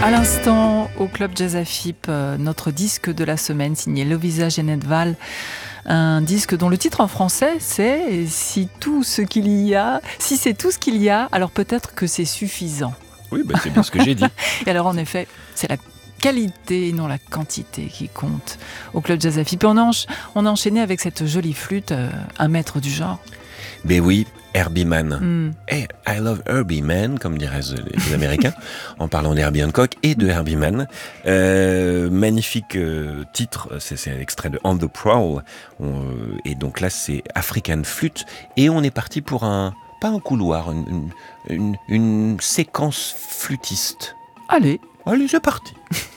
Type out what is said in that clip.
À l'instant, au Club Jazz Afip, notre disque de la semaine signé Lovisa Genetval. Un disque dont le titre en français c'est « Si c'est tout ce qu'il y a, alors peut-être que c'est suffisant ». Oui, c'est bien ce que j'ai dit. Et alors en effet, c'est la qualité et non la quantité qui compte au Club Jazz Afip. Et on a enchaîné avec cette jolie flûte, un maître du genre. Mais oui, Herbie Mann. Hey, I love Herbie Mann, comme diraient les Américains, en parlant d'Herbie Hancock et de Herbie Mann. Magnifique titre, c'est un extrait de On the Prowl. Et donc là, c'est African Flute. Et on est parti pour pas un couloir, une séquence flûtiste. Allez, c'est parti.